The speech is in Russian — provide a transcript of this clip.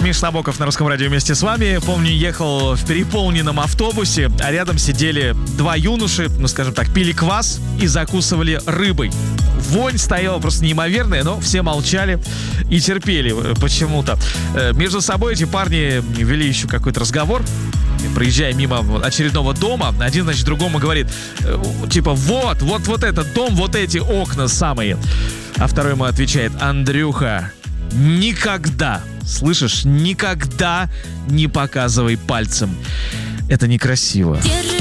Миша Набоков на Русском радио вместе с вами. Помню, ехал в переполненном автобусе, а рядом сидели два юноши, ну, скажем так, пили квас и закусывали рыбой. Вонь стояла просто неимоверная, но все молчали и терпели почему-то. Между собой эти парни вели еще какой-то разговор. Проезжая мимо очередного дома, один, значит, другому говорит, типа, вот этот дом, вот эти окна самые. А второй ему отвечает: Андрюха, никогда, слышишь, никогда не показывай пальцем. Это некрасиво.